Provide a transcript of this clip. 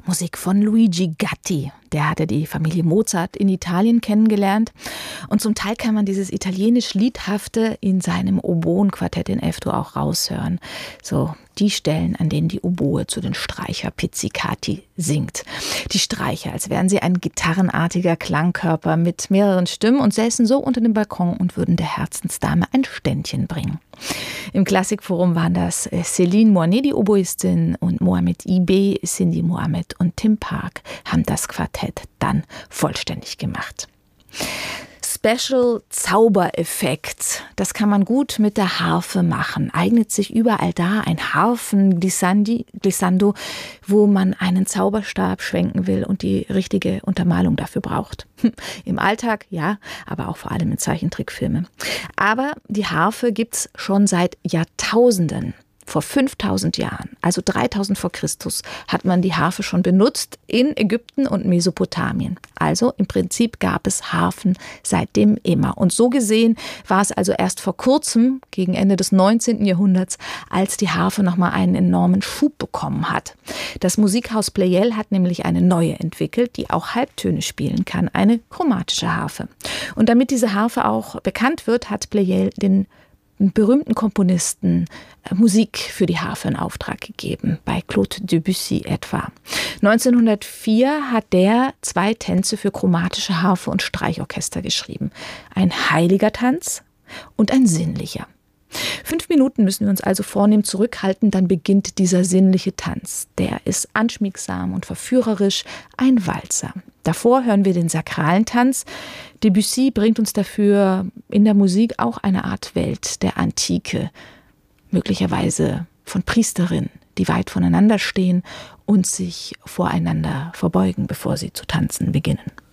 Musik von Luigi Gatti. Der hatte die Familie Mozart in Italien kennengelernt. Und zum Teil kann man dieses italienisch-liedhafte in seinem Oboenquartett in F-Dur auch raushören. So die Stellen, an denen die Oboe zu den Streicher-Pizzicati singt. Die Streicher, als wären sie ein gitarrenartiger Klangkörper mit mehreren Stimmen und säßen so unter dem Balkon und würden der Herzensdame ein Ständchen bringen. Im Klassikforum waren das Céline Moinet, die Oboistin, und Mohamed Ibe, Cindy Mohamed und Tim Park haben das Quartett dann vollständig gemacht. Special Zaubereffekt, das kann man gut mit der Harfe machen. Eignet sich überall da ein Harfen-Glissando, wo man einen Zauberstab schwenken will und die richtige Untermalung dafür braucht. Im Alltag, ja, aber auch vor allem in Zeichentrickfilmen. Aber die Harfe gibt's schon seit Jahrtausenden. Vor 5000 Jahren, also 3000 vor Christus, hat man die Harfe schon benutzt in Ägypten und Mesopotamien. Also im Prinzip gab es Harfen seitdem immer. Und so gesehen war es also erst vor kurzem, gegen Ende des 19. Jahrhunderts, als die Harfe nochmal einen enormen Schub bekommen hat. Das Musikhaus Pleyel hat nämlich eine neue entwickelt, die auch Halbtöne spielen kann, eine chromatische Harfe. Und damit diese Harfe auch bekannt wird, hat Pleyel den berühmten Komponisten Musik für die Harfe in Auftrag gegeben, bei Claude Debussy etwa. 1904 hat der 2 Tänze für chromatische Harfe und Streichorchester geschrieben. Ein heiliger Tanz und ein sinnlicher. 5 Minuten müssen wir uns also vornehm zurückhalten, dann beginnt dieser sinnliche Tanz. Der ist anschmiegsam und verführerisch, ein Walzer. Davor hören wir den sakralen Tanz. Debussy bringt uns dafür in der Musik auch eine Art Welt der Antike, möglicherweise von Priesterinnen, die weit voneinander stehen und sich voreinander verbeugen, bevor sie zu tanzen beginnen.